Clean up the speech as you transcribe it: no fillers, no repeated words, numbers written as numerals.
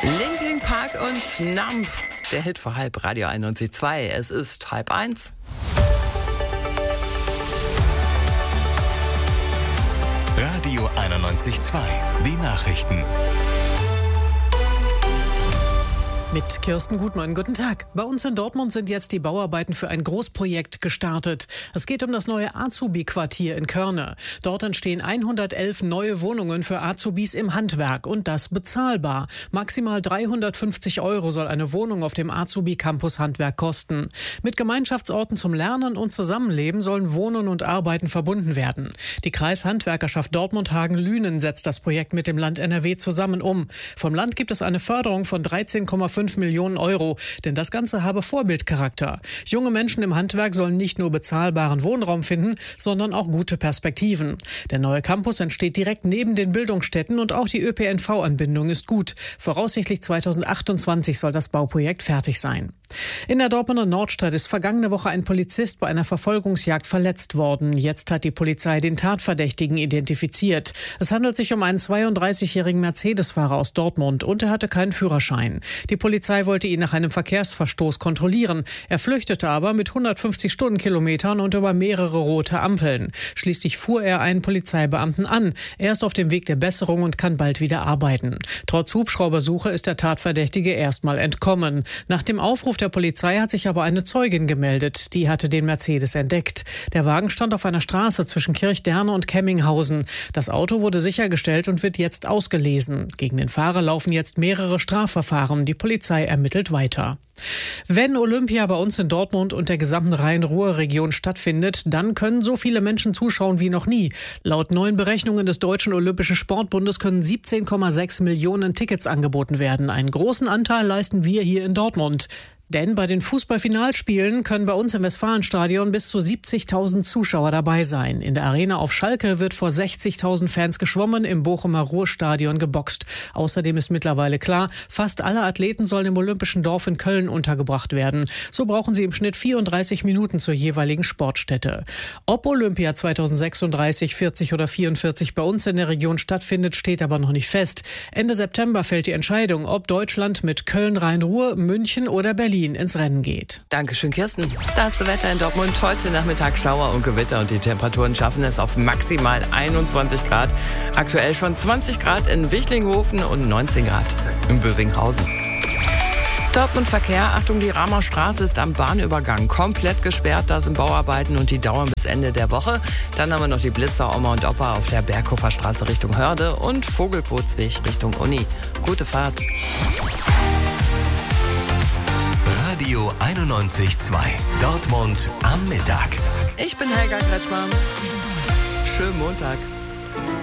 Linkin Park und Numb, der Hit vor halb, Radio 91.2. Es ist 12:30. Radio 91.2, die Nachrichten. Mit Kirsten Gutmann. Guten Tag. Bei uns in Dortmund sind jetzt die Bauarbeiten für ein Großprojekt gestartet. Es geht um das neue Azubi-Quartier in Körne. Dort entstehen 111 neue Wohnungen für Azubis im Handwerk und das bezahlbar. Maximal 350 € soll eine Wohnung auf dem Azubi-Campus Handwerk kosten. Mit Gemeinschaftsorten zum Lernen und Zusammenleben sollen Wohnen und Arbeiten verbunden werden. Die Kreishandwerkerschaft Dortmund-Hagen-Lünen setzt das Projekt mit dem Land NRW zusammen um. Vom Land gibt es eine Förderung von 13,5 Millionen €, denn das Ganze habe Vorbildcharakter. Junge Menschen im Handwerk sollen nicht nur bezahlbaren Wohnraum finden, sondern auch gute Perspektiven. Der neue Campus entsteht direkt neben den Bildungsstätten und auch die ÖPNV-Anbindung ist gut. Voraussichtlich 2028 soll das Bauprojekt fertig sein. In der Dortmunder Nordstadt ist vergangene Woche ein Polizist bei einer Verfolgungsjagd verletzt worden. Jetzt hat die Polizei den Tatverdächtigen identifiziert. Es handelt sich um einen 32-jährigen Mercedes-Fahrer aus Dortmund und er hatte keinen Führerschein. Die Polizei wollte ihn nach einem Verkehrsverstoß kontrollieren. Er flüchtete aber mit 150 Stundenkilometern und über mehrere rote Ampeln. Schließlich fuhr er einen Polizeibeamten an. Er ist auf dem Weg der Besserung und kann bald wieder arbeiten. Trotz Hubschraubersuche ist der Tatverdächtige erstmal entkommen. Nach dem Aufruf der Polizei hat sich aber eine Zeugin gemeldet. Die hatte den Mercedes entdeckt. Der Wagen stand auf einer Straße zwischen Kirchderne und Kemminghausen. Das Auto wurde sichergestellt und wird jetzt ausgelesen. Gegen den Fahrer laufen jetzt mehrere Strafverfahren. Die Polizei ermittelt weiter. Wenn Olympia bei uns in Dortmund und der gesamten Rhein-Ruhr-Region stattfindet, dann können so viele Menschen zuschauen wie noch nie. Laut neuen Berechnungen des Deutschen Olympischen Sportbundes können 17,6 Millionen Tickets angeboten werden. Einen großen Anteil leisten wir hier in Dortmund. Denn bei den Fußballfinalspielen können bei uns im Westfalenstadion bis zu 70.000 Zuschauer dabei sein. In der Arena auf Schalke wird vor 60.000 Fans geschwommen, im Bochumer Ruhrstadion geboxt. Außerdem ist mittlerweile klar, fast alle Athleten sollen im Olympischen Dorf in Köln untergebracht werden. So brauchen sie im Schnitt 34 Minuten zur jeweiligen Sportstätte. Ob Olympia 2036, 40 oder 44 bei uns in der Region stattfindet, steht aber noch nicht fest. Ende September fällt die Entscheidung, ob Deutschland mit Köln, Rhein-Ruhr, München oder Berlin ins Rennen geht. Dankeschön, Kirsten. Das Wetter in Dortmund heute Nachmittag Schauer und Gewitter und die Temperaturen schaffen es auf maximal 21 Grad. Aktuell schon 20 Grad in Wichtlinghofen und 19 Grad in Bövinghausen. Dortmund Verkehr, Achtung, die Ramer Straße ist am Bahnübergang komplett gesperrt. Da sind Bauarbeiten und die dauern bis Ende der Woche. Dann haben wir noch die Blitzer Oma und Opa auf der Berghofer Straße Richtung Hörde und Vogelbootsweg Richtung Uni. Gute Fahrt. Radio 91.2, Dortmund am Mittag. Ich bin Helga Kretschmann. Schönen Montag.